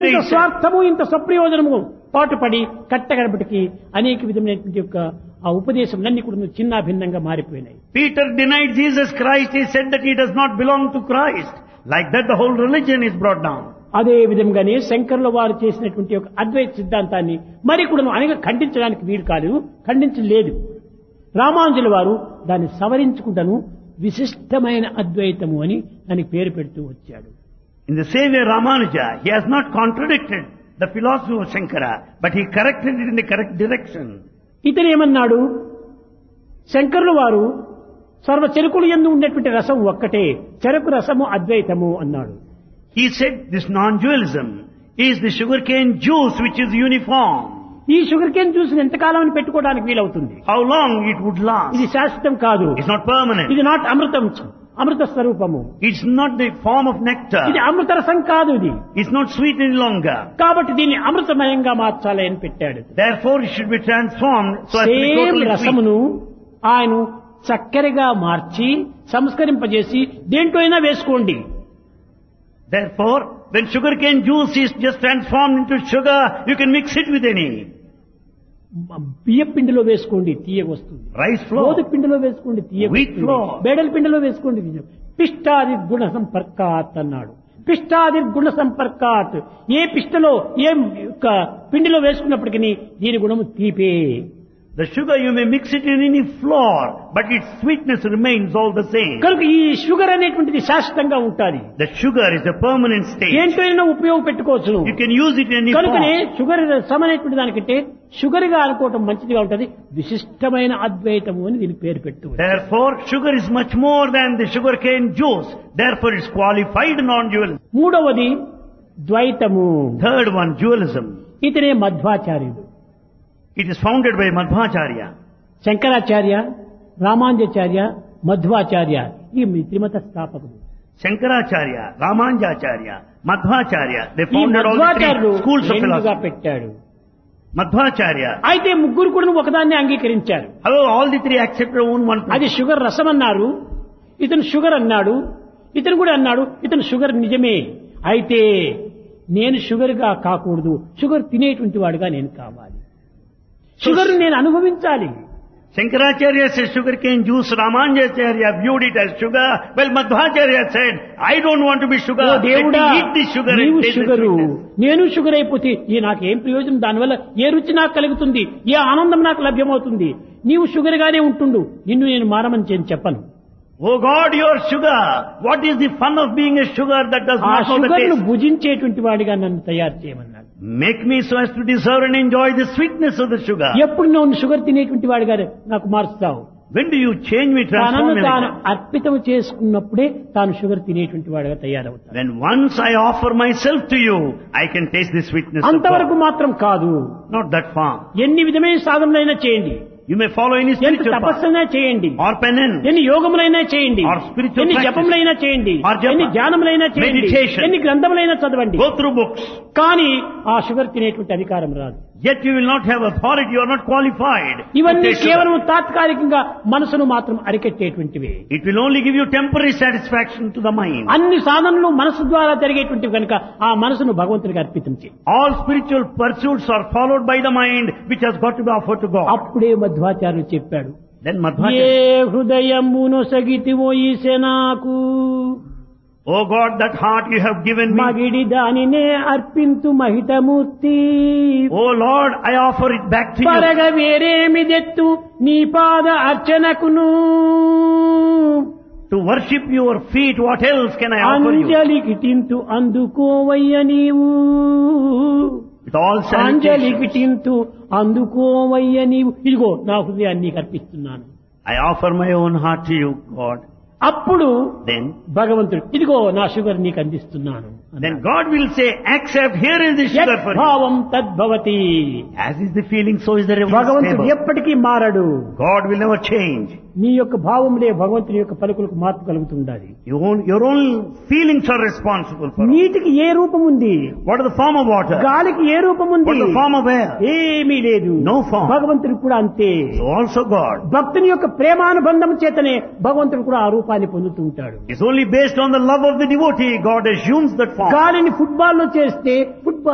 ఇంత స్వార్థము ఇంత స్వప్రయోజనము పాటుపడి కట్టగడపటికి అనేక విధమైనటువంటి యొక్క ఆ ఉపదేశములన్నీ కూడా చిన్న భిన్నంగా మారిపోయినాయి. Peter denied Jesus Christ. He said that he does not belong to Christ. Like that the whole religion is brought down. అదే విధంగానే శంకరుల వారు చేసినటువంటి ఒక అద్వైత సిద్ధాంతాన్ని మరి కూడా అనేక ఖండించడానికి వీలు కాలేదు, ఖండించలేదు. రామానుజుల వారు దాన్ని సవరించుకుంటాను విశిష్టమైన అద్వైతము అని దానికి పేరు పెడుతూ వచ్చాడు. In the same way, Ramanuja, he has not contradicted the philosophy of Shankara, but he corrected it in the correct direction. ఇతను ఏమన్నాడు, శంకరుల వారు సర్వ చెరుకులు యందు ఉండేటువంటి రసం ఒక్కటే, చెరకు రసము అద్వైతము అన్నాడు. He said this non-dualism is the sugarcane juice which is uniform. ఈ షుగర్ కేన్ జ్యూస్ ఎంతకాలం పెట్టుకోవడానికి వీలవుతుంది? How long it would last? ఇది శాశ్వతం కాదు, It's not permanent. ఇది నాట్ అమృతం, అమృత స్వరూపము. It's not the form of nectar. ఇది అమృత రసం కాదు, ఇది. It's not sweet any longer. కాబట్టి దీన్ని అమృతమయంగా మార్చాలి అని పెట్టాడు. Therefore it should be transformed so as to be same totally sweet. రసమును ఆయన చక్కెరగా మార్చి సంస్కరింపజేసి దేంట్లో అయినా వేసుకోండి. Therefore, when sugarcane juice is just transformed into sugar, you can mix it with any. బియ్య పిండిలో వేసుకోండి తీయగా వస్తుంది, Rice flour. గోధుమ పిండిలో వేసుకోండి తీయగా Wheat వస్తుంది, flour. బేడల పిండిలో వేసుకోండి తీయగా. పిష్టాది గుణ సంపర్కాత్ అన్నాడు. పిష్టాది గుణ సంపర్కాత్, ఏ పిష్టలో ఏ యొక్క పిండిలో వేసుకున్నప్పటికీ దీని గుణము తీపే. The sugar you may mix it in any flour, but its sweetness remains all the same. కనుక ఈ షుగర్ అనేటువంటిది శాశ్వతంగా ఉంటుంది. The sugar is a permanent state. దేంట్లోనైనా ఉపయోగపెట్టుకోవచ్చు. You can use it in any కనుకనే form. షుగర్ రసం అనేటువంటి దానికంటే sugar గా అనుకోవటం మంచిదిగా ఉంటుంది. విశిష్టమైన అద్వైతము అని దీనికి పేరు పెట్టు. Therefore, sugar is much more than the sugarcane juice. Therefore, it's qualified non-dualism. మూడవది ద్వైతము. Third one, dualism. ఇతనే మధ్వాచార్యుడు. It is founded by Madhvacharya. Shankaracharya, Ramanujacharya, Madhvacharya ఈ త్రిమత స్థాపకుడు. Shankaracharya, Ramanujacharya, Madhvacharya. They ఈ founded all the మధ్వాచార్యుడు three schools of రెండుగా philosophy. పెట్టాడు. Madhvacharya. అయితే ముగ్గురు కూడా ఒకదాన్ని అంగీకరించారు. However, all the three accepted only one అది principle. షుగర్ రసం అన్నారు, ఇతను షుగర్ అన్నాడు, ఇతను కూడా అన్నాడు ఇతను షుగర్ నిజమే, అయితే నేను షుగర్ గా కాకూడదు, షుగర్ తినేటువంటి వాడుగా నేను కావాలి, షుగర్ నేను అనుభవించాలి. Shankaracharya said sugarcane juice, Ramanujacharya viewed it as sugar, while Madhvacharya said, I don't want to be sugar, oh let me దేవుడా, eat this sugar నీవు and taste the sugar, sweetness. నేను sugar అయిపోతే ఈ నాకేం ప్రయోజనం, దానివల్ల ఏ రుచి నాకు కలుగుతుంది, ఏ ఆనందం నాకు లభ్యమవుతుంది, నీవు షుగర్ గానే ఉంటుండు, నిన్ను నేను మారమని చెప్పను. Oh God, you are sugar. What is the fun of being a sugar that does ఆ not know the షుగర్ ను taste? భుజించేటువంటి వాడిగా నన్ను తయారు చేయమన్నాడు. Make me so as to deserve and enjoy the sweetness of the sugar. ఎప్పుడు నువ్వు sugar తినేటువంటి వాడిగా నాకు మారుస్తావు? When do you change me, transform తనను me? తాను like that? అర్పితం చేసుకున్నప్పుడే తాను షుగర్ తినేటువంటి వాడిగా తయారవుతాడు. When once I offer myself to you, I can taste the sweetness of అంతవరకు God. మాత్రం కాదు. Not that far. ఎన్ని విధమైన సాధనలైనా చేయండి, You may follow any ఎంత spiritual path. తపస్సైనా చేయండి, Or penance. ఎన్ని యోగములైనా చేయండి, Or spiritual ఎన్ని practice. జపములైనా చేయండి, Or japa. ఎన్ని ధ్యానములైనా చేయండి, Meditation. ఎన్ని గ్రంథములైనా చదవండి, Go through books. కానీ ఆ షుగర్ తినేటువంటి అధికారం రాదు. Yet you will not have authority. You are not qualified. to ఇవన్నీ taste sugar. కేవలం తాత్కాలికంగా మనసును మాత్రం అరికెట్టేటువంటివి. It will only give you temporary satisfaction to the mind. అన్ని సాధనలు మనసు ద్వారా జరిగేటువంటివి కనుక ఆ మనసును భగవంతునికి అర్పితం చేయి. All spiritual pursuits are followed by the mind, which has got to be offered to God. అప్పుడే మధ్వాచార్యులు చెప్పాడు, Then ఏ Madhvacharya, హృదయమును సగితివో ఈశనాకు Oh God, that heart you have given me. మగిడి దానినే అర్పింతు మహితమూర్తి. Oh Lord, I offer it back to you. పరగ వేరేమిదెత్తు నీ పాద అర్చనకును. To worship your feet, what else can I offer you? అంజలికి తింతు అందుకోవయ్య నీవు, With all అంజలికి salutation, తింతు అందుకోవయ్య నీవు. ఇదిగో నా హృదయాన్ని నీకు అర్పిస్తున్నాను. I offer my own heart to you, God. అప్పుడు Then భగవంతుడు ఇదిగో నా షుగర్ నీకు అందిస్తున్నాను అన్నాడు. God will say, accept, here is the sugar for you. భావం తద్భవతి. As is the feeling, so is the reward. భగవంతుడు ఎప్పటికీ మారడు. God will never change. నీ యొక్క భావములే భగవంతుని యొక్క పలుకులకు మార్పు కలుగుతుండాలి. Your own feelings are responsible for it. నీటికి ఏ రూపం ఉంది? What is the form of water? గాలికి ఏ రూపం ఉంది? What is the form of air? ఏమీ లేదు. No form. భగవంతుడు కూడా అంతే. So also God. భక్తుని యొక్క ప్రేమానుబంధం చేతనే భగవంతుడు కూడా ఆ రూపాన్ని పొందుతూ ఉంటాడు. It's only based on the love of the devotee God assumes that form. గాలిని ఫుట్బాల్ లో చేస్తే ఫుట్బాల్